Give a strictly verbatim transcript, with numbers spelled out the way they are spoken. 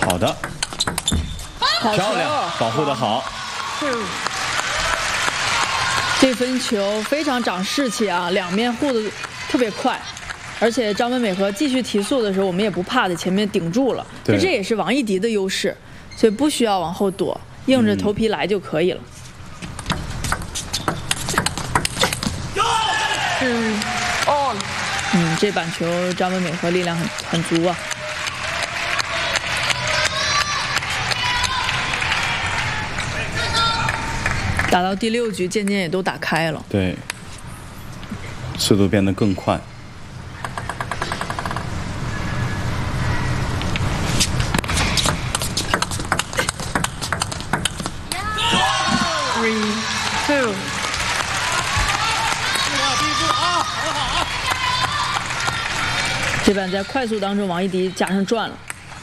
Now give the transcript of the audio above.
好的，漂亮，保护得好。 这分球非常长士气啊，两面护的特别快，而且张本美和继续提速的时候，我们也不怕在前面顶住了。这这也是王艺迪的优势，所以不需要往后躲，硬着头皮来就可以了。 嗯，哦， 嗯，这板球张本美和力量很很足啊。打到第六局，渐渐也都打开了。 对，速度变得更快。 Three, two。 这板在快速当中，王艺迪加上转了。